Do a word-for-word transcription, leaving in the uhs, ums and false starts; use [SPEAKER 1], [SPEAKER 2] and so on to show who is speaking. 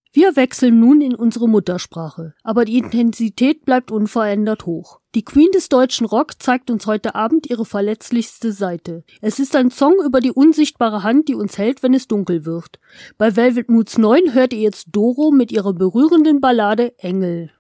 [SPEAKER 1] Wir wechseln nun in unsere Muttersprache, aber die Intensität bleibt unverändert hoch. Die Queen des deutschen Rock zeigt uns heute Abend ihre verletzlichste Seite. Es ist ein Song über die unsichtbare Hand, die uns hält, wenn es dunkel wird. Bei Velvet Moods neun hört ihr jetzt Doro mit ihrer berührenden Ballade Engel.